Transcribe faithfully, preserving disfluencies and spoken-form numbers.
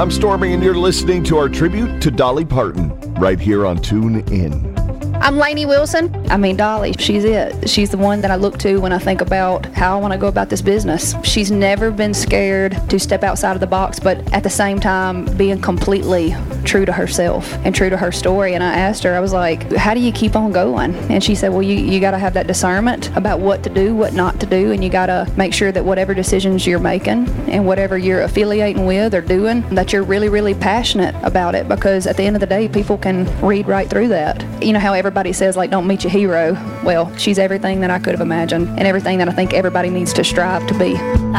I'm Stormy, and you're listening to our tribute to Dolly Parton right here on Tune In. I'm Lainey Wilson. I mean, Dolly, she's it. She's the one that I look to when I think about how I want to go about this business. She's never been scared to step outside of the box, but at the same time, being completely true to herself and true to her story. And I asked her, I was like, how do you keep on going? And she said, well, you, you got to have that discernment about what to do, what not to do, and you got to make sure that whatever decisions you're making and whatever you're affiliating with or doing, that you're really, really passionate about it, because at the end of the day, people can read right through that. You know how everybody says, like, don't meet your hero. Well, she's everything that I could have imagined and everything that I think everybody needs to strive to be.